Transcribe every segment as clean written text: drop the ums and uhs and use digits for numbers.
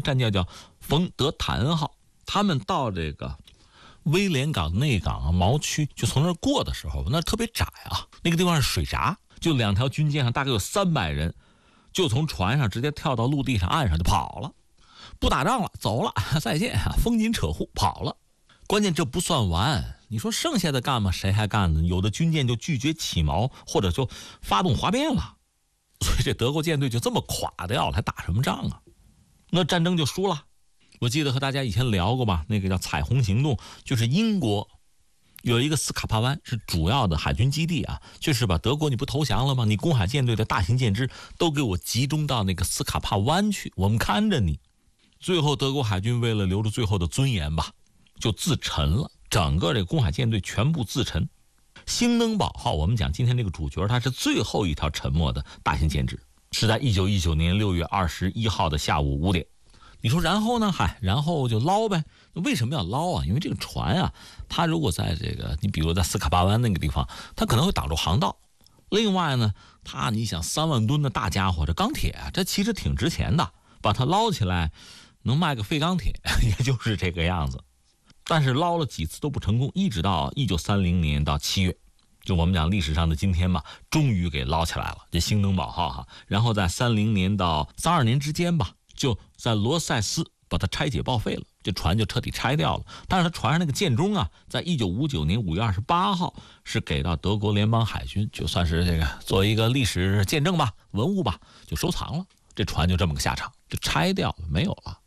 战舰叫冯德坦号，他们到这个威廉港内港毛区，就从那儿过的时候，那特别窄啊，那个地方是水闸，就2条军舰上大概有300人，就从船上直接跳到陆地上岸上就跑了，不打仗了，走了，再见，风紧扯户跑了。关键这不算完，你说剩下的干嘛？谁还干呢？有的军舰就拒绝起锚，或者就发动哗变了，所以这德国舰队就这么垮掉了，还打什么仗啊？那战争就输了。我记得和大家以前聊过吧，那个叫彩虹行动，就是英国有一个斯卡帕湾是主要的海军基地啊，就是把德国你不投降了吗？你公海舰队的大型舰只都给我集中到那个斯卡帕湾去，我们看着你。最后德国海军为了留住最后的尊严吧，就自沉了，整个这公海舰队全部自沉。兴登堡号，我们讲今天这个主角，它是最后一条沉没的大型舰只，是在1919年6月21号的下午5点。你说然后呢？然后就捞呗。为什么要捞啊？因为这个船啊，它如果在这个，你比如在斯卡帕湾那个地方，它可能会挡住航道。另外呢，你想3万吨的大家伙，这钢铁这其实挺值钱的，把它捞起来能卖个废钢铁，也就是这个样子。但是捞了几次都不成功，一直到1930年到7月，就我们讲历史上的今天嘛，终于给捞起来了，这兴登堡号哈。然后在30年到32年之间吧，就在罗塞斯把它拆解报废了，这船就彻底拆掉了。但是它船上那个舰钟啊，在1959年5月28号是给到德国联邦海军，就算是这个作为一个历史见证吧，文物吧，就收藏了。这船就这么个下场，就拆掉了，没有了。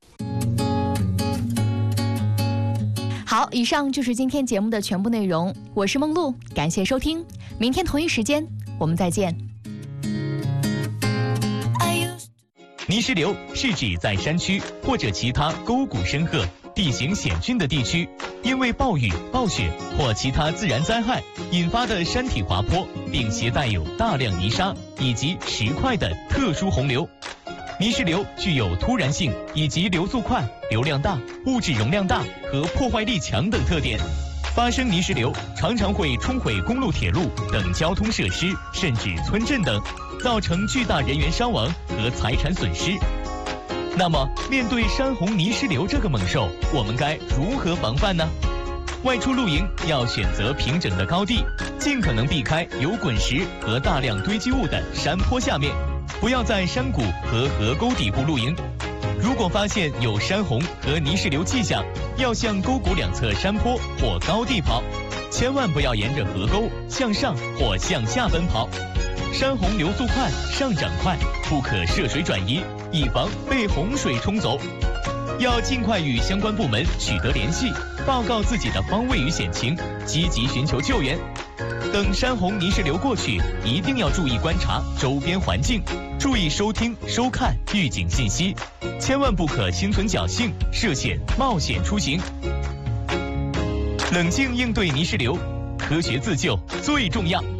好，以上就是今天节目的全部内容。我是梦露，感谢收听，明天同一时间我们再见。 泥石流是指在山区或者其他沟谷深壑、地形险峻的地区，因为暴雨、暴雪或其他自然灾害引发的山体滑坡，并携带有大量泥沙以及石块的特殊洪流。泥石流具有突然性以及流速快、流量大、物质容量大和破坏力强等特点。发生泥石流常常会冲毁公路、铁路等交通设施，甚至村镇等，造成巨大人员伤亡和财产损失。那么，面对山洪泥石流这个猛兽，我们该如何防范呢？外出露营要选择平整的高地，尽可能避开有滚石和大量堆积物的山坡下面，不要在山谷和河沟底部露营。如果发现有山洪和泥石流迹象，要向沟谷两侧山坡或高地跑，千万不要沿着河沟向上或向下奔跑。山洪流速快，上涨快，不可涉水转移，以防被洪水冲走。要尽快与相关部门取得联系，报告自己的方位与险情，积极寻求救援。等山洪泥石流过去，一定要注意观察周边环境，注意收听、收看预警信息，千万不可心存侥幸，涉险冒险出行。冷静应对泥石流，科学自救最重要。